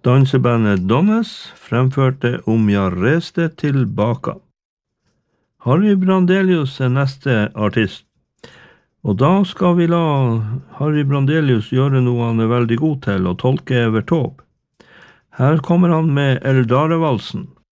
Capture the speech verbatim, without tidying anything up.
Dansebandet Donnes fremførte Om jeg reste tilbake. Harry Brandelius er neste artist, og da skal vi la Harry Brandelius gjøre noe han er veldig god til, å tolke Evert Taube. Her kommer han med Eldarevalsen.